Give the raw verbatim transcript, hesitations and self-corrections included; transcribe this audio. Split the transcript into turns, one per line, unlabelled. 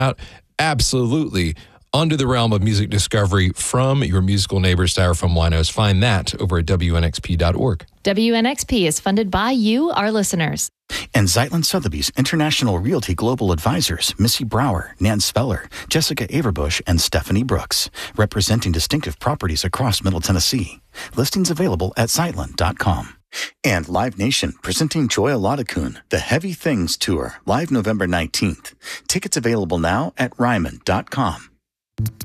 out absolutely under the realm of music discovery from your musical neighbor, Styrofoam Winos. Find that over at W N X P dot org.
W N X P is funded by you, our listeners.
And Zeitlin Sotheby's International Realty Global Advisors, Missy Brower, Nan Speller, Jessica Averbush, and Stephanie Brooks, representing distinctive properties across Middle Tennessee. Listings available at zeitlin dot com. And Live Nation, presenting Joya Laudakun, The Heavy Things Tour, live November nineteenth. Tickets available now at ryman dot com.